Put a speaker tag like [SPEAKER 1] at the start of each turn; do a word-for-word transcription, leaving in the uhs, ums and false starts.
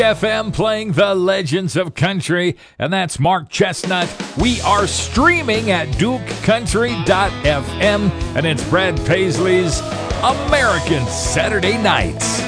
[SPEAKER 1] F M playing the legends of country, and that's Mark Chestnut. We are streaming at duke country dot f m, and it's Brad Paisley's American Saturday Nights.